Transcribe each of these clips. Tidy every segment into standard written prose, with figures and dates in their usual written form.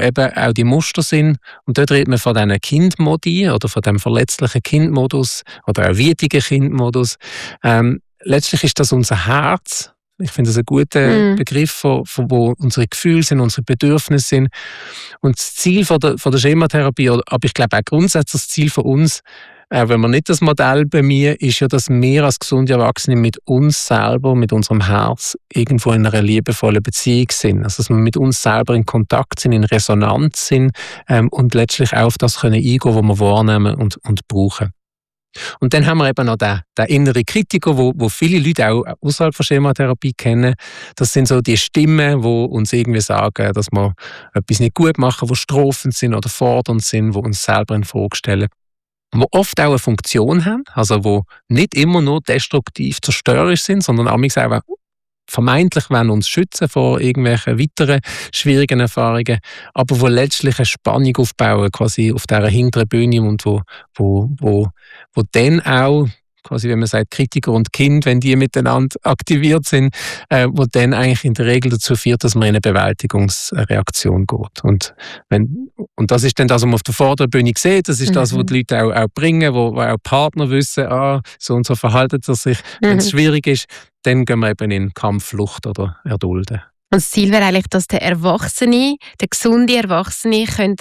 eben auch die Muster sind. Und dort redet man von diesen Kindmodi oder von dem verletzlichen Kindmodus oder auch wütigen Kindmodus. Letztlich ist das unser Herz. Ich finde das ein guter Begriff, von wo unsere Gefühle sind, unsere Bedürfnisse sind. Und das Ziel von der Schematherapie, aber ich glaube auch grundsätzlich das Ziel von uns, wenn man nicht das Modell bei mir ist ja, dass wir als gesunde Erwachsene mit uns selber, mit unserem Herz irgendwo in einer liebevollen Beziehung sind. Also dass wir mit uns selber in Kontakt sind, in Resonanz sind und letztlich auch auf das können eingehen, was wir wahrnehmen und brauchen. Und dann haben wir eben noch den inneren Kritiker, wo viele Leute auch außerhalb von Schematherapie kennen. Das sind so die Stimmen, die uns irgendwie sagen, dass wir etwas nicht gut machen, die strafend sind oder fordernd sind, die uns selber in Frage stellen. Die oft auch eine Funktion haben, also die nicht immer nur destruktiv zerstörerisch sind, sondern auch vermeintlich wollen uns schützen vor irgendwelchen weiteren schwierigen Erfahrungen, aber wo letztlich eine Spannung aufbauen, quasi auf dieser hinteren Bühne und wo dann auch, quasi wenn man sagt Kritiker und Kind, wenn die miteinander aktiviert sind, wo dann eigentlich in der Regel dazu führt, dass man in eine Bewältigungsreaktion geht. Und das ist dann das, was man auf der Vorderbühne sieht, das ist das, was die Leute auch bringen, wo auch Partner wissen, so und so verhalten sie sich. Wenn es schwierig ist, dann gehen wir eben in Kampf, Flucht oder Erdulden. Und das Ziel wäre eigentlich, dass der gesunde Erwachsene könnte,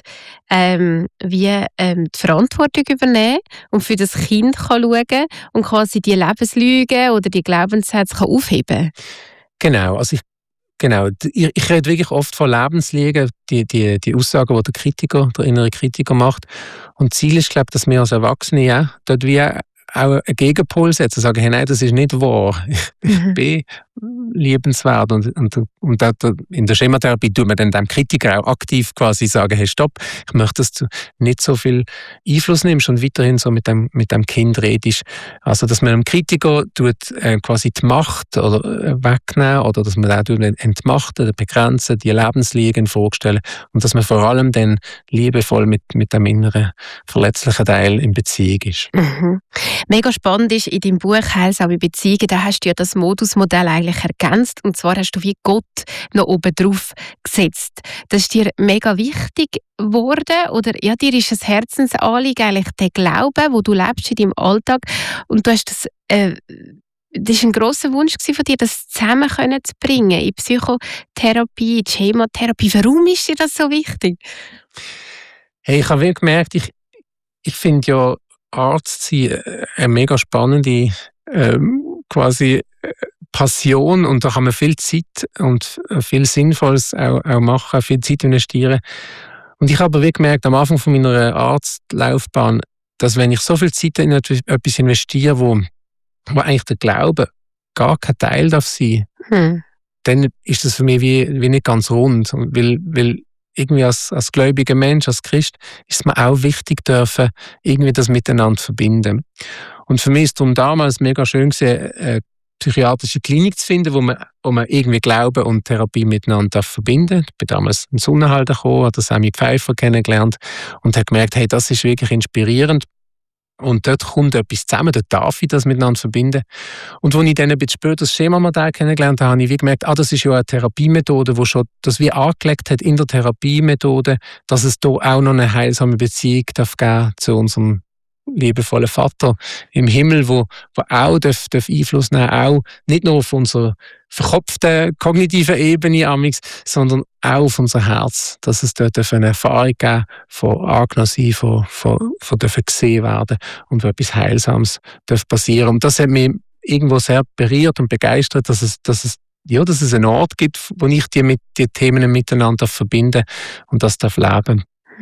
die Verantwortung übernehmen und für das Kind kann schauen und quasi die Lebenslügen oder die Glaubenssätze kann aufheben. Genau, ich rede wirklich oft von Lebenslügen, die Aussagen, die der innere Kritiker macht. Und Ziel ist, glaube ich, dass wir als Erwachsene ja dort wie auch einen Gegenpol setzen, sagen, hey, nein, das ist nicht wahr. Ich bin liebenswert. Und in der Schematherapie tut man dann dem Kritiker auch aktiv quasi sagen, hey, stopp, ich möchte, dass du nicht so viel Einfluss nimmst und weiterhin so mit dem Kind redest. Also, dass man dem Kritiker quasi die Macht oder wegnehmen oder dass man auch entmachten, begrenzen, die Lebenslügen in Frage stellen und dass man vor allem dann liebevoll mit dem inneren verletzlichen Teil in Beziehung ist. Mega spannend ist in deinem Buch «Heilsame Beziehungen», da hast du ja das Modusmodell eigentlich ergänzt und zwar hast du wie Gott noch oben drauf gesetzt. Das ist dir mega wichtig geworden oder ja, dir ist ein Herzensanliegen eigentlich der Glaube, wo du lebst in deinem Alltag und du hast das war ein grosser Wunsch von dir, das zusammen zu bringen in Psychotherapie, in Schematherapie. Warum ist dir das so wichtig? Hey, ich habe wirklich gemerkt, ich finde ja Arzt sein eine mega spannende quasi Passion und da kann man viel Zeit und viel Sinnvolles auch machen, viel Zeit investieren. Und ich habe wirklich gemerkt, am Anfang von meiner Arztlaufbahn, dass wenn ich so viel Zeit in etwas investiere, wo eigentlich der Glaube gar kein Teil darf sein, dann ist das für mich wie nicht ganz rund. Weil irgendwie als gläubiger Mensch, als Christ, ist es mir auch wichtig, dürfen irgendwie das miteinander verbinden. Und für mich ist es darum damals mega schön gewesen, eine psychiatrische Klinik zu finden, wo man irgendwie Glauben und Therapie miteinander verbinden darf. Ich bin damals in Sonnenhalden gekommen, habe Sammy Pfeiffer kennengelernt und habe gemerkt, hey, das ist wirklich inspirierend. Und dort kommt etwas zusammen, dort darf ich das miteinander verbinden. Und als ich dann ein bisschen später das Schemamodell kennengelernt habe, habe ich gemerkt, das ist ja eine Therapiemethode, die schon das wie angelegt hat in der Therapiemethode, dass es da auch noch eine heilsame Beziehung darf geben zu unserem liebevollen Vater im Himmel, wo auch darf Einfluss nehmen, auch nicht nur auf unserer verkopften, kognitiven Ebene, sondern auch auf unser Herz, dass es dort eine Erfahrung geben von angenommen sein, von dürfen gesehen werden und wo etwas Heilsames darf passieren. Und das hat mich irgendwo sehr berührt und begeistert, dass es einen Ort gibt, wo ich die Themen miteinander verbinde und das darf leben.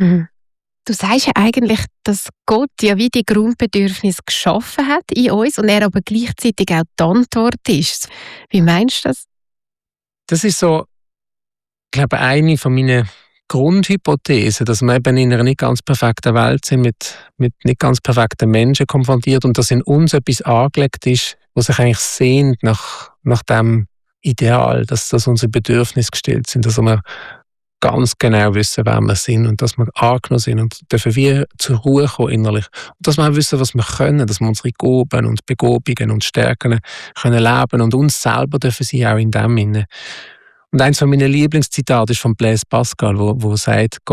Du sagst ja eigentlich, dass Gott ja wie die Grundbedürfnisse geschaffen hat in uns und er aber gleichzeitig auch die Antwort ist. Wie meinst du das? Das ist so, ich glaube, eine von meinen Grundhypothesen, dass wir eben in einer nicht ganz perfekten Welt sind, mit nicht ganz perfekten Menschen konfrontiert und dass in uns etwas angelegt ist, was sich eigentlich sehnt nach dem Ideal, dass unsere Bedürfnisse gestillt sind, dass wir ganz genau wissen, wer wir sind und dass wir angenommen sind und dürfen wir zur Ruhe kommen innerlich. Und dass wir auch wissen, was wir können, dass wir unsere Gaben und Begabungen und Stärken können leben und uns selber dürfen sie auch in dem inne. Und eins von meinen Lieblingszitate ist von Blaise Pascal, wo sagt,